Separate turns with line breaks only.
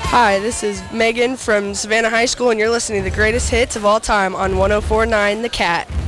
Hi, this is Megan from Savannah High School, and you're listening to the greatest hits of all time on 104.9 The Cat.